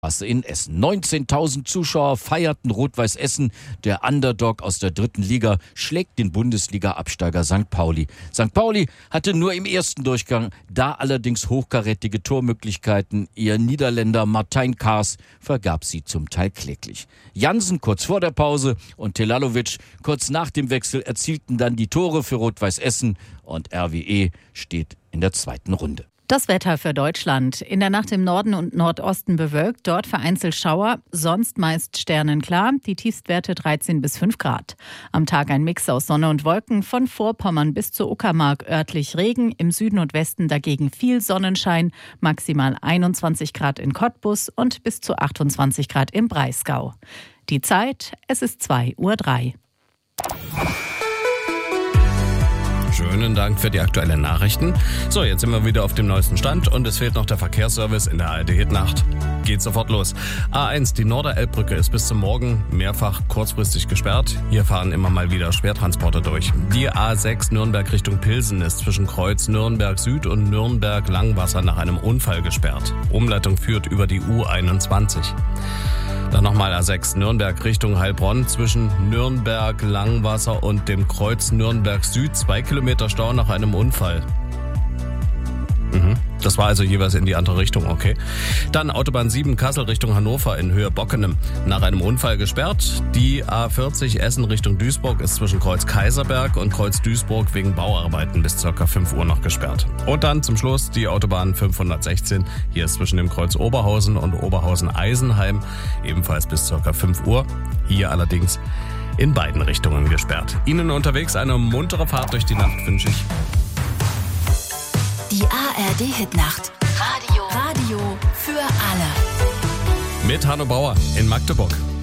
Straße in Essen. 19.000 Zuschauer feierten Rot-Weiß Essen. Der Underdog aus der 3. Liga schlägt den Bundesliga-Absteiger St. Pauli. St. Pauli hatte nur im ersten Durchgang da allerdings hochkarätige Tormöglichkeiten. Ihr Niederländer Martijn Kaas vergab sie zum Teil kläglich. Jansen kurz vor der Pause und Telalovic kurz nach dem Wechsel erzielten dann die Tore für Rot-Weiß Essen und RWE steht in der 2. Runde. Das Wetter für Deutschland. In der Nacht im Norden und Nordosten bewölkt, dort vereinzelt Schauer, sonst meist sternenklar, die Tiefstwerte 13 bis 5 Grad. Am Tag ein Mix aus Sonne und Wolken, von Vorpommern bis zur Uckermark örtlich Regen, im Süden und Westen dagegen viel Sonnenschein, maximal 21 Grad in Cottbus und bis zu 28 Grad im Breisgau. Die Zeit, es ist 2:03 Uhr. Schönen Dank für die aktuellen Nachrichten. So, jetzt sind wir wieder auf dem neuesten Stand und es fehlt noch der Verkehrsservice in der ARD-Hit-Nacht. Geht sofort los. A1, die Norderelbbrücke ist bis zum Morgen mehrfach kurzfristig gesperrt. Hier fahren immer mal wieder Schwertransporter durch. Die A6 Nürnberg Richtung Pilsen ist zwischen Kreuz Nürnberg Süd und Nürnberg Langwasser nach einem Unfall gesperrt. Umleitung führt über die U21. Dann nochmal A6 Nürnberg Richtung Heilbronn zwischen Nürnberg Langwasser und dem Kreuz Nürnberg Süd 2 Kilometer Stau nach einem Unfall. Das war also jeweils in die andere Richtung, okay. Dann Autobahn 7 Kassel Richtung Hannover in Höhe Bockenem. Nach einem Unfall gesperrt. Die A40 Essen Richtung Duisburg ist zwischen Kreuz Kaiserberg und Kreuz Duisburg wegen Bauarbeiten bis ca. 5 Uhr noch gesperrt. Und dann zum Schluss die Autobahn 516. Hier ist zwischen dem Kreuz Oberhausen und Oberhausen-Eisenheim ebenfalls bis ca. 5 Uhr. Hier allerdings in beiden Richtungen gesperrt. Ihnen unterwegs eine muntere Fahrt durch die Nacht wünsche ich. Die ARD-Hit-Nacht. Radio für alle. Mit Hanno Bauer in Magdeburg.